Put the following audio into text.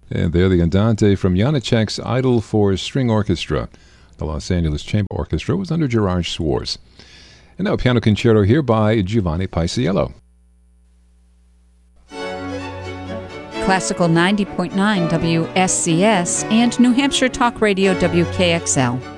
And there, the Andante from Janacek's Idle for String Orchestra. The Los Angeles Chamber Orchestra was under Gerard Schwartz. And now a piano concerto here by Giovanni Paisiello. Classical 90.9 WSCS and New Hampshire Talk Radio WKXL.